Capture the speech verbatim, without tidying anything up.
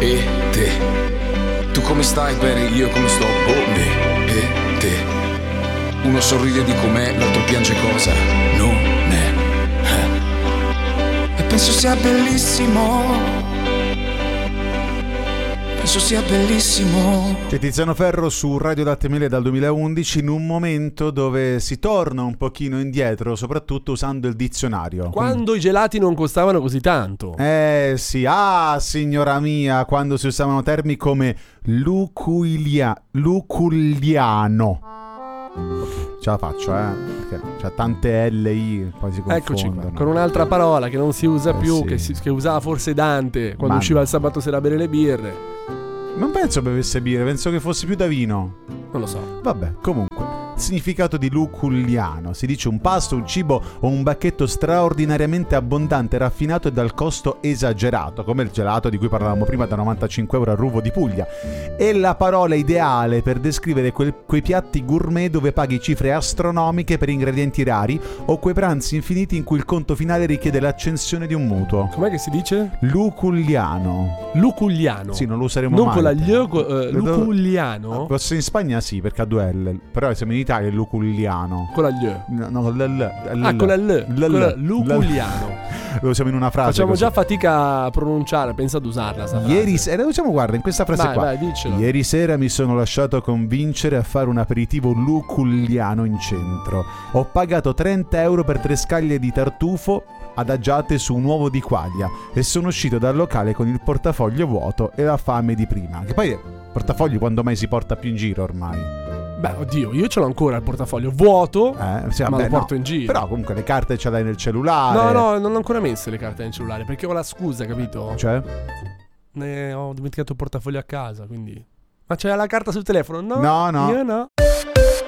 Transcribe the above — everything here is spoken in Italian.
e te. Tu come stai, bene, io come sto, boh, me e te. Uno sorride di com'è, l'altro piange cosa non è. Eh. E penso sia bellissimo. Penso sia bellissimo. C'è Tiziano Ferro su Radio Latte Miele dal duemilaundici, in un momento dove si torna un pochino indietro, soprattutto usando il dizionario. Quando Quindi... i gelati non costavano così tanto. Eh sì, ah signora mia, quando si usavano termini come luculia, luculiano. Ce la faccio, eh, perché c'ha tante L I, poi si confondono. Eccoci qua, con un'altra parola che non si usa eh più, sì. che, si, che usava forse Dante quando Ma usciva no. il sabato sera a bere le birre. Non penso bevesse birra, penso che fosse più da vino. Non lo so. Vabbè, comunque, significato di luculliano. Si dice un pasto, un cibo o un bacchetto straordinariamente abbondante, raffinato e dal costo esagerato, come il gelato di cui parlavamo prima da novantacinque euro a Ruvo di Puglia. È la parola ideale per descrivere quel, quei piatti gourmet dove paghi cifre astronomiche per ingredienti rari o quei pranzi infiniti in cui il conto finale richiede l'accensione di un mutuo. Com'è che si dice? Luculliano. Luculliano. Sì, non lo useremo non mai. con la gli, uh, Luculliano. Forse in Spagna sì, perché ha due L. Però siamo in Italia, è luculliano. Con la gli. No, no, con la L. Ah, con la L. L- Con la L- Luculliano. Lo usiamo in una frase. Facciamo così. già fatica a pronunciare, pensa ad usarla sta Ieri frase. sera, diciamo, guarda, in questa frase Vai, qua. vai, dicelo. Ieri sera mi sono lasciato convincere a fare un aperitivo luculliano in centro. Ho pagato trenta euro per tre scaglie di tartufo adagiate su un uovo di quaglia e sono uscito dal locale con il portafoglio vuoto e la fame di prima. Che poi portafoglio quando mai si porta più in giro ormai? Beh, oddio, io ce l'ho ancora il portafoglio vuoto, Eh, sì, ma vabbè, lo porto no. in giro. Però comunque le carte ce l'hai nel cellulare. No, no, non ho ancora messo le carte nel cellulare perché ho la scusa, capito? Cioè? Ne ho dimenticato il portafoglio a casa, quindi. Ma c'è la carta sul telefono? No, No, no. Io no.